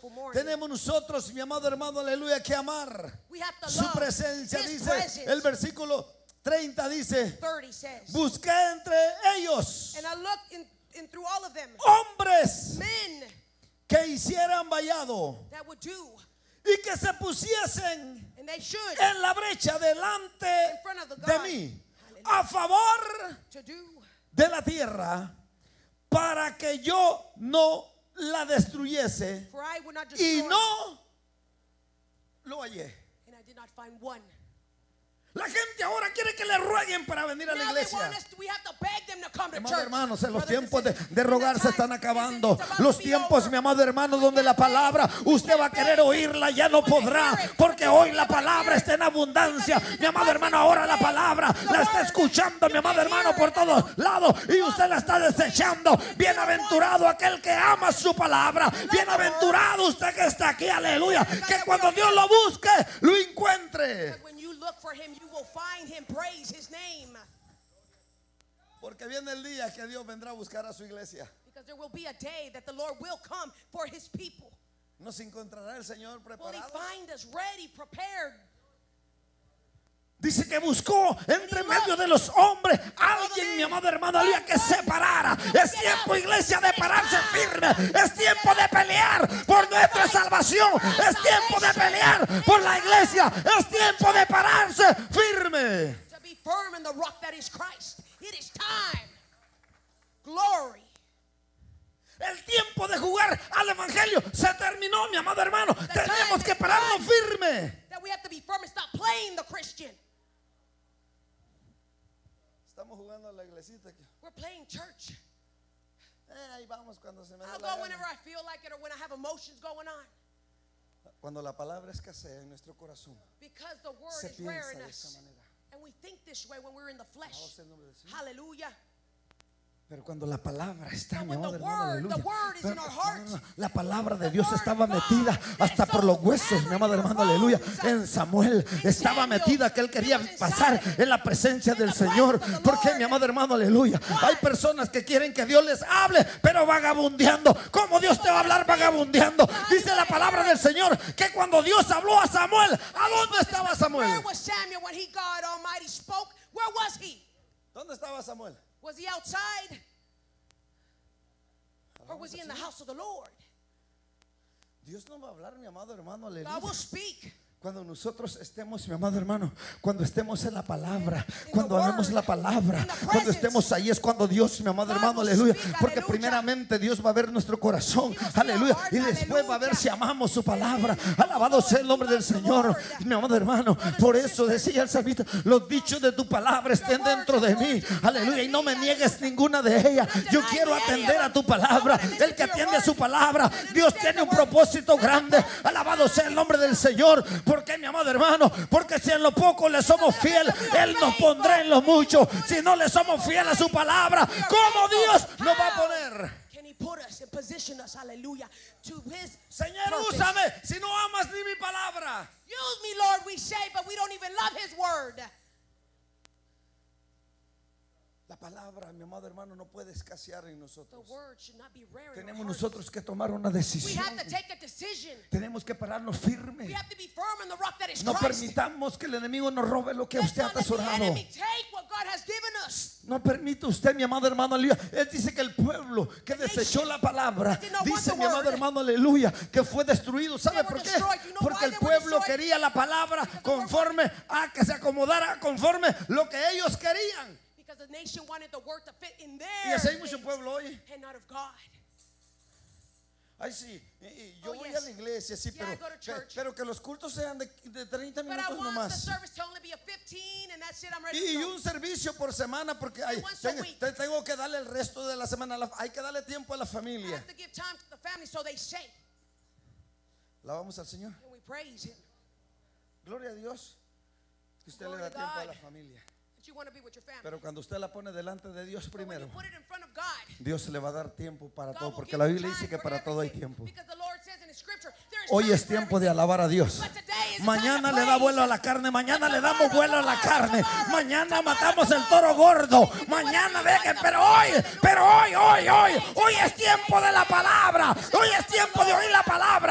beautiful morning. Tenemos nosotros, mi amado hermano, aleluya, que amar We have to su love presencia. His Dice presence. el versículo 30, dice: 30 says, busqué entre ellos and I looked in through all of them, hombres men que hicieran vallado that would do, y que se pusiesen and they should, en la brecha delante in front of the de God, mí, hallelujah, a favor to do, de la tierra, para que yo no la destruyese, for I would not y destroy, no lo hallé. and I did not find one. La gente ahora quiere que le rueguen para venir a la Now they iglesia. want us we have to beg them to come to Amado church. hermanos, los Brothers and tiempos sisters, de rogar se están the time acabando. is about Los to be tiempos, over. mi amado hermano, donde la palabra usted va a querer oírla, ya no podrá, porque hoy la palabra está en abundancia. Mi amado hermano, ahora la palabra la está escuchando, mi amado hermano, por todos lados, y usted la está desechando. Bienaventurado aquel que ama su palabra. Bienaventurado usted que está aquí, aleluya, que cuando Dios lo busque, lo encuentre. But when you look for him, you will find him. Praise his name. Porque viene el día que Dios vendrá a buscar a su iglesia. Because there will be a day that the Lord will come for his people. Nos encontrará el Señor Will he preparado. find us ready, prepared? Dice que buscó entre medio de los hombres alguien, mi amado hermano, aleluya, que se parara. Es tiempo, iglesia, de pararse firme. Es tiempo de pelear por nuestra salvación. Es tiempo de pelear por la iglesia. Es tiempo de pararse firme. To be firm in the rock that is Christ. It is time. Glory. El tiempo de jugar al evangelio se terminó, mi amado hermano. Tenemos que pararnos firme. That we have to be firm and stop playing the Christian. Estamos jugando a la iglesita. We're playing church. Ahí vamos cuando se me da I'll la go whenever gana. I feel like it or when I have emotions going on. Cuando la palabra escasea en nuestro corazón, Because the word se is rare piensa in de esa us. manera. And we think this way when we're in the flesh. Alabado sea el nombre del Señor. Hallelujah. Pero cuando la palabra está, But mi when amado the hermano, word aleluya. is in our heart. La palabra de The Dios word estaba of God metida hasta is por so los huesos, mi amado firm in hermano, our aleluya. bones. En Samuel estaba Samuel, metida que él quería it was pasar inside en la presencia in del the Señor. presence of the Porque Lord. mi amado hermano, aleluya. Why? Hay personas que quieren que Dios les hable, pero vagabundeando. ¿Cómo Dios te va a hablar vagabundeando? Dice la palabra del Señor que cuando Dios habló a Samuel, ¿a dónde estaba Samuel? Where was Samuel when God Almighty spoke? Where was he? ¿Dónde estaba Samuel? Was he outside? Or was he in the house of the Lord? Dios no va a hablar, mi amado hermano, God aleluya. will speak. Cuando nosotros estemos, mi amado hermano, cuando estemos en la palabra, cuando hablemos la palabra, cuando estemos ahí es cuando Dios, mi amado hermano, aleluya, porque primeramente Dios va a ver nuestro corazón, aleluya, y después va a ver si amamos su palabra. Alabado sea el nombre del Señor, mi amado hermano. Por eso decía el salmista: los dichos de tu palabra estén dentro de mí, aleluya, y no me niegues ninguna de ellas. Yo quiero atender a tu palabra. El que atiende a su palabra, Dios tiene un propósito grande. Alabado sea el nombre del Señor. ¿Por qué, mi amado hermano? Porque si en lo poco le somos fieles, Él nos pondrá en lo mucho. Si no le somos fieles a su palabra, ¿cómo Dios nos va a poner? Can he put us and position us, hallelujah, to his Señor, purpose? úsame si no amas ni mi palabra. Use me, Lord, we say, but we don't even love his word. La palabra, mi amado hermano, no puede escasear en The nosotros. word should not be rare in our Tenemos hearts. nosotros que tomar una We decisión. have to take a decision. Tenemos que pararnos We firmes. have to be firm in the rock that is No Christ. permitamos que el enemigo nos robe lo que Let's usted ha not let the atesorado. enemy take what God has given us. No permite usted, mi amado hermano, aleluya. Él dice que el pueblo que desechó la palabra, dice mi amado hermano, aleluya, que fue destruido. ¿Sabe por qué? Porque el pueblo quería la palabra conforme a que se acomodara, conforme lo que ellos querían. Because the nation wanted the word to fit in Y there así hay mucho pueblo hoy. and not of God. Ay, sí, y yo Oh, voy yes. a la iglesia, sí, Yeah, I go to church. pero que los cultos sean de 30 But I minutos want the nomás. service to only be a 15 and that's it, I'm ready Y to go. un servicio por semana, porque ay, once a week. tengo que darle el resto de la semana. Hay que darle tiempo a la I familia. have to give time to the family, so they say. Alabamos al Señor. And we praise him. Gloria a Dios que usted le Glory da to tiempo a God. la familia. That you want to be with your family. Pero cuando usted la pone delante de Dios But when primero, you put it in front of God, Dios le va a dar tiempo para God todo, will porque give la you Biblia time dice que for para todo hay everything. tiempo. Because the Lord says in His scripture, there is Hoy time es for tiempo de everything. alabar a Dios. But today is Mañana time to le da praise vuelo a Him. la carne, mañana But le damos tomorrow, vuelo a la tomorrow, carne, tomorrow, mañana tomorrow, matamos el tomorrow. toro gordo, You can do mañana whatever you dejen, want, pero hoy es tiempo de la palabra, hoy es tiempo de oír la palabra.